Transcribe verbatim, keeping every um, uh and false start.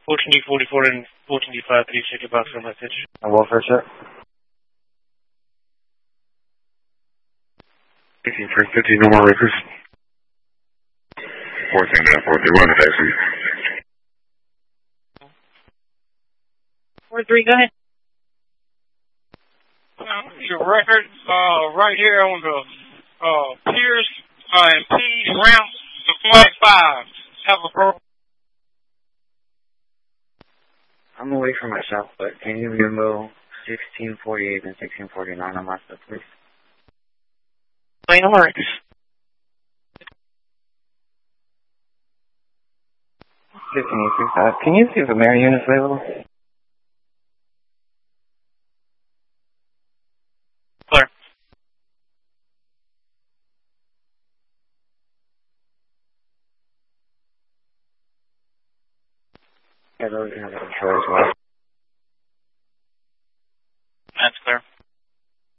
fourteen D forty-four and fourteen D five three, check your box for message. A welfare check. fifteen for fifty, no more records. fourteen down, fourteen, one taxi. four three, go ahead. Uh, your record, uh, right here on the, uh, Pierce, uh, and P ramp, the flight five. Have a pro. I'm away from myself, but can you remove sixteen forty-eight and sixteen forty-nine on my stuff, please? Plane alerts. fifteen eight three five. Can you see if the Mary unit's available? Clear. Yeah, those are going to control as well.